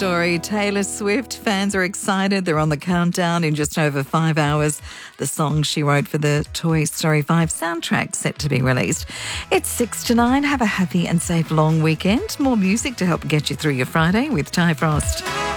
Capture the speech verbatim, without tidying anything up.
Story. Taylor Swift fans are excited. They're on the countdown in just over five hours. The song she wrote for the Toy Story five soundtrack set to be released. It's six to nine. Have a happy and safe long weekend. More music to help get you through your Friday with Ty Frost.